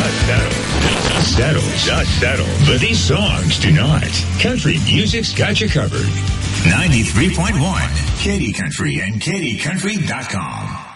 settle. But these songs do not. Country music's got you covered. 93.1 Katy Country and KatyCountry.com.